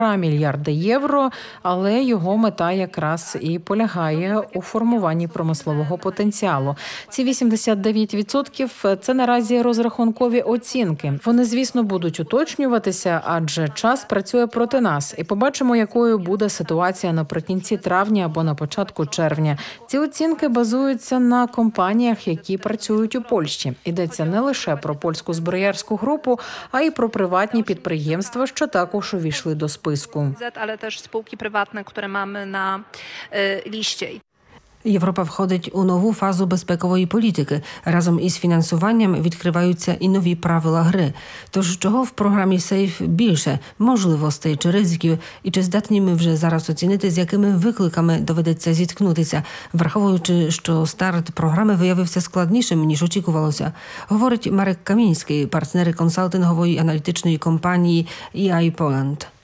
мільярди євро, але його мета якраз і полягає у формуванні промислового потенціалу. Ці 89% – це наразі розрахункові оцінки. Вони, звісно, будуть уточнюватися, адже час працює проти нас. І побачимо, якою буде ситуація наприкінці травня або на початку червня. Ці оцінки базуються на компаніях, які працюють у Польщі. Йдеться не лише про польську зброярську групу, а й про приватні підприємства, що також увійшли до списку. Але теж спілки приватні, які маємо на лісті. Європа входить у нову фазу безпекової політики. Разом із фінансуванням відкриваються і нові правила гри. Тож чого в програмі «Сейф» більше? Можливостей чи ризиків? І чи здатні ми вже зараз оцінити, з якими викликами доведеться зіткнутися, враховуючи, що старт програми виявився складнішим, ніж очікувалося? Говорить Марек Камінський, партнер консалтингової аналітичної компанії EY Poland.